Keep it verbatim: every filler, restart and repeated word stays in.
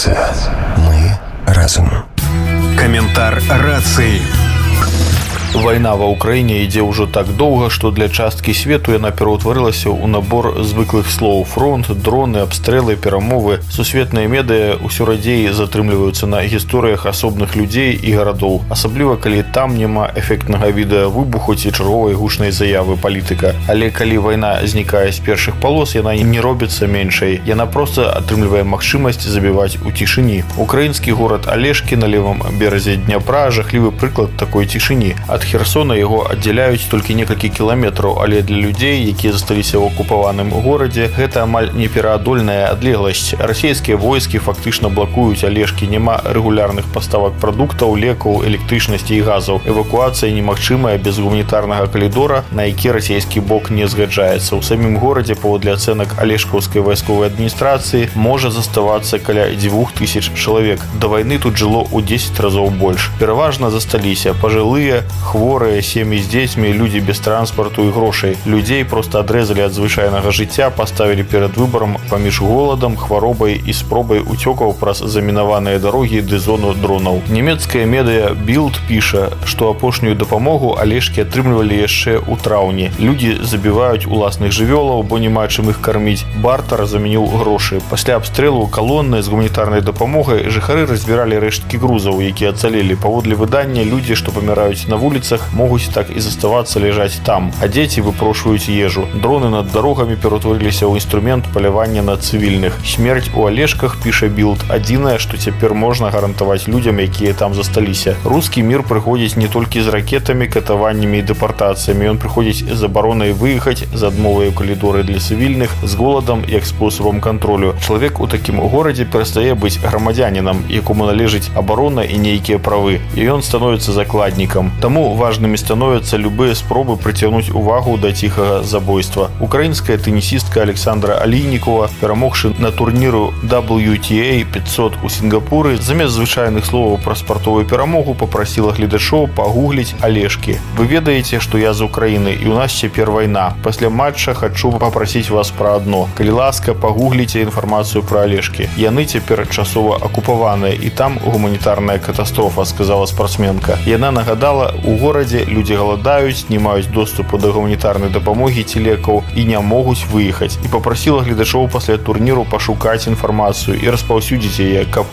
Рация. Мы разом. Каментар рацыі. Вайна ва ўкраіне ідзе ўжо так доўга, што для часткі свету яна пераўтварылася ў набор звыклых слоў: фронт, дроны, абстрэлы, перамовы. Сусветныя медыа ўсё радзей затрымліваюцца на гісторыях асобных людзей і гарадоў, асабліва калі там няма эфектнага відэа выбуху ці чарговай гучнай заявы палітыка. Але калі вайна знікае з першых палос, яна не робіцца меншай. Яна проста атрымлівае магчымасць забіваць у цішыні. Украінскі горад Алешкі на левым беразе Дняпра жахлівы прыклад такой цішыні. Ад Херсона яго аддзяляюць толькі некалькі кіламетраў, але для людзей, якія засталіся ў акупаваным горадзе, гэта амаль непераадольная адлегласць. Расійскія войскі фактычна блакуюць Алешкі, няма рэгулярных паставак прадуктаў, лекаў, электрычнасці і газаў. Эвакуацыя немагчымая без гуманітарнага калідора, на які расійскі бок не згаджаецца. У самім горадзе, паводле ацэнак Алешкаўскай вайсковай адміністрацыі, можа заставацца каля дзвюх тысяч чалавек. Да вайны тут жыло ў дзесяць разоў больш. Пераважна засталіся пажылыя, хворыя, сем'і з дзецьмі, людзі без транспарту і грошай. Людзей проста адрэзалі ад звычайнага жыцця, паставілі перад выбарам паміж голадам, хваробай і спробай уцёкаў праз замінаваныя дарогі ды зону дронаў. Нямецкая медыа Bild піша, што апошнюю дапамогу Алешкі атрымлівалі яшчэ ў траўні. Людзі забіваюць уласных жывёлаў, бо няма чым іх карміць. Бартар замяніў грошы. Пасля абстрэлу калоны з гуманітарнай дапамогай жыхары разбіралі рэшткі грузаў, якія ацалелі. Паводле выдання, людзі, што паміраюць на вуліцах, могуць так і заставацца ляжаць там, а дзеці выпрошваюць ежу. Дроны над дарогамі пераўтварыліся ў інструмент палявання на цывільных. Смерць у Алешках, піша Bild, адзінае, што цяпер можна гарантаваць людзям, якія там засталіся. Рускі мір прыходзіць не толькі з ракетамі, катаваннямі і дэпартацыямі. Ён прыходзіць з абаронай выехаць, з адмовай у калідоры для цывільных, з голадам як спосабам кантролю. Чалавек у такім горадзе перастае быць грамадзянінам, якому належыць абарона і нейкія правы, і ён становіцца закладнікам. Таму важнымі становяцца любыя спробы прыцягнуць увагу да ціхага забойства. Украінская тэнісістка Александра Алійнікова, перамогшы на турніру дабл ю ти эй пятьсот у Сінгапуры, замест звычайных словаў пра спартовую перамогу папрасіла гледачоў пагугліць Алешкі. Вы ведаеце, што я з Украіны і ў нас цяпер вайна. Пасля матча хачу папрасіць вас пра адно. Калі ласка, пагугліце інфармацыю пра Алешкі. Яны цяпер часова акупаваныя і там гуманітарная катастрофа, сказала спартсменка. Яна нагадала, у горадзе людзі галадаюць, не маюць доступу да гуманітарнай дапамогі ці лекаў і не могуць выехаць. І папрасіла гледачоў пасля турніру пашукаць інфармацыю і распаўсюдзіць яе, каб